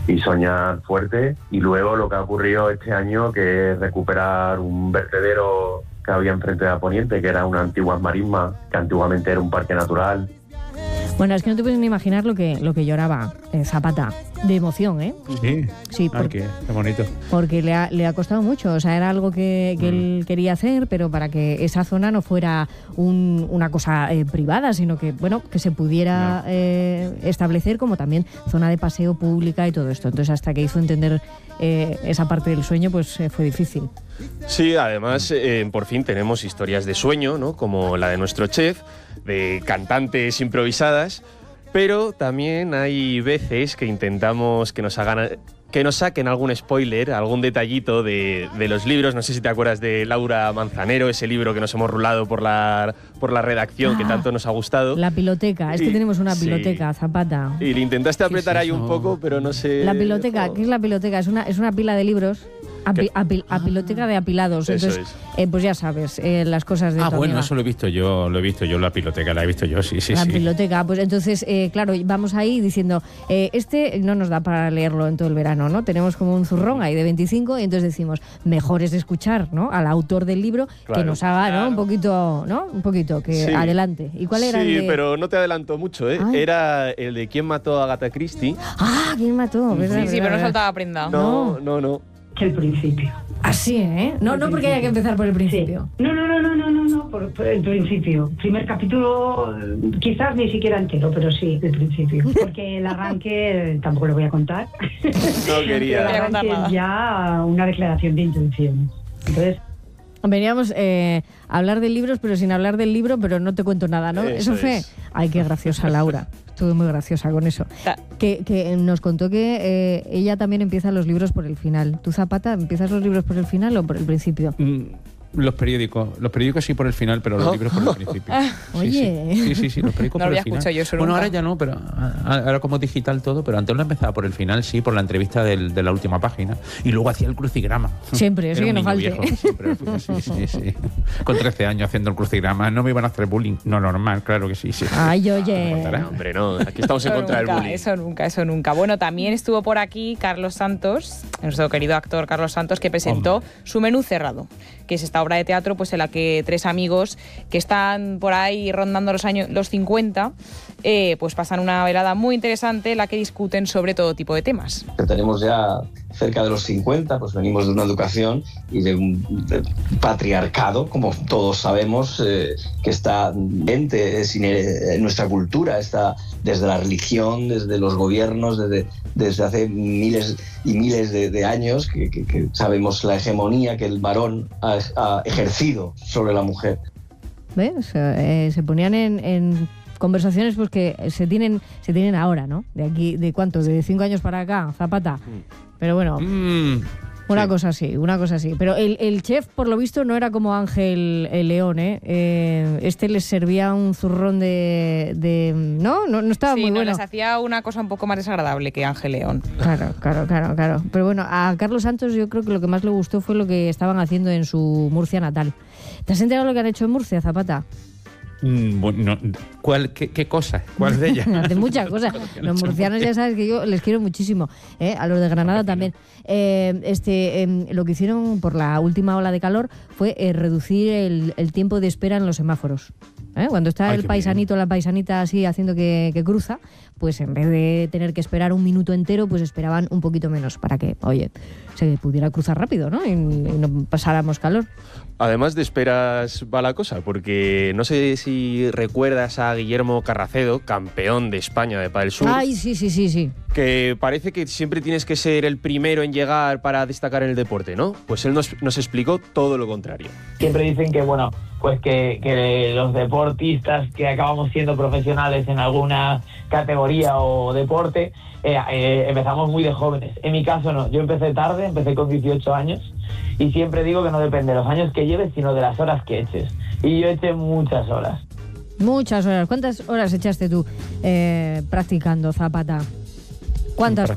y soñar fuerte. Y luego lo que ha ocurrido este año, que es recuperar un vertedero que había enfrente de la Poniente, que era una antigua marisma, que antiguamente era un parque natural. Bueno, es que no te puedes ni imaginar lo que lloraba Zapata, de emoción, ¿eh? Sí, qué bonito. Porque le ha costado mucho, o sea, era algo que él quería hacer, pero para que esa zona no fuera una cosa privada, sino que, bueno, que se pudiera establecer como también zona de paseo pública y todo esto. Entonces, hasta que hizo entender esa parte del sueño, pues fue difícil. Sí, además, por fin tenemos historias de sueño, ¿no? Como la de nuestro chef, de cantantes improvisadas, pero también hay veces que intentamos que nos saquen algún spoiler, algún detallito de los libros. No sé si te acuerdas de Laura Manzanero, ese libro que nos hemos rulado por la redacción, que tanto nos ha gustado. La piloteca, es que tenemos una piloteca, Zapata. Y le intentaste apretar ahí un poco, pero no sé... La piloteca, ¿qué es la piloteca? Es una pila de libros. Piloteca de apilados. Entonces, pues ya sabes, las cosas de tu bueno, amiga. eso lo he visto yo, la piloteca, la he visto yo, sí. La piloteca, pues entonces, claro, vamos ahí diciendo, no nos da para leerlo en todo el verano, ¿no? Tenemos como un zurrón ahí de 25 y entonces decimos, mejor es escuchar, ¿no? Al autor del libro, que nos haga, ¿no? Un poquito, que adelante. ¿Y cuál era el de...? Pero no te adelanto mucho, ¿eh? Ay. Era el de ¿Quién mató a Agatha Christie? ¿Quién mató? Sí, pero no saltaba prenda. No. El principio. Así, ¿eh? No porque haya que empezar por el principio. Sí. No, por el principio. Primer capítulo, quizás ni siquiera entero, pero sí, el principio. Porque el arranque tampoco lo voy a contar. No quería. El arranque es ya una declaración de intenciones. Entonces... Veníamos a hablar de libros, pero sin hablar del libro, pero no te cuento nada, ¿no? Eso fue... Ay, qué graciosa Laura. Estuve muy graciosa con eso. Que nos contó que ella también empieza los libros por el final. ¿Tú, Zapata, empiezas los libros por el final o por el principio? Los periódicos sí por el final, pero los libros por el principio. Oye. Sí, los periódicos por el final. Yo eso bueno, nunca. ahora ya no, pero ahora como digital todo, pero antes lo empezaba por el final, sí, por la entrevista de la última página. Y luego hacía el crucigrama. Siempre, eso que no falte. Siempre, sí. Con 13 años haciendo el crucigrama. No me iban a hacer bullying. No, normal, claro que sí. Ay, oye. No, hombre, no. Aquí estamos en contra del bullying. Eso nunca. Bueno, también estuvo por aquí Carlos Santos, nuestro querido actor Carlos Santos, que presentó Su menú cerrado, que es esta obra de teatro pues en la que tres amigos que están por ahí rondando los 50 pues pasan una velada muy interesante en la que discuten sobre todo tipo de temas. Tenemos ya cerca de los 50, pues venimos de una educación y de un patriarcado, como todos sabemos, que está en nuestra cultura, está desde la religión, desde los gobiernos, desde hace miles y miles de años, que sabemos la hegemonía que el varón ha ejercido sobre la mujer. ¿Ves? Se ponían en conversaciones pues que se tienen ahora, ¿no? De aquí, ¿de cuánto? De 5 años para acá, Zapata. Pero bueno, una cosa así. Pero el chef, por lo visto, no era como Ángel León, ¿eh? Este les servía un zurrón de no estaba muy bueno. Les hacía una cosa un poco más desagradable que Ángel León. Claro. Pero bueno, a Carlos Santos yo creo que lo que más le gustó fue lo que estaban haciendo en su Murcia natal. ¿Te has enterado lo que han hecho en Murcia, Zapata? Bueno, ¿qué cosa? ¿Cuál de ellas? De muchas cosas. Los murcianos ya sabes que yo les quiero muchísimo, a los de Granada también. Lo que hicieron por la última ola de calor fue reducir el tiempo de espera en los semáforos. Cuando está el paisanito o la paisanita así haciendo que cruza, pues en vez de tener que esperar un minuto entero, pues esperaban un poquito menos para que, se pudiera cruzar rápido, ¿no? Y no pasáramos calor. Además de esperas va la cosa, porque no sé si recuerdas a Guillermo Carracedo, campeón de España de Padel Sur. Ay, sí. Que parece que siempre tienes que ser el primero en llegar para destacar en el deporte, ¿no? Pues él nos explicó todo lo contrario. Siempre dicen que, pues que los deportistas que acabamos siendo profesionales en alguna categoría o deporte, empezamos muy de jóvenes. En mi caso no, yo empecé tarde, empecé con 18 años y siempre digo que no depende de los años que lleves, sino de las horas que eches. Y yo eché muchas horas. Muchas horas. ¿Cuántas horas echaste tú practicando, Zapata? ¿Cuántas?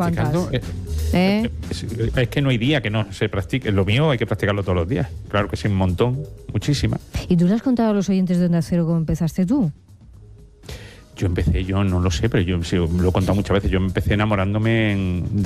Es que no hay día que no se practique. Lo mío hay que practicarlo todos los días. Claro que sí, un montón, muchísimas. ¿Y tú le has contado a los oyentes de Onda Cero cómo empezaste tú? Yo no lo sé, pero yo lo he contado muchas veces. Yo empecé enamorándome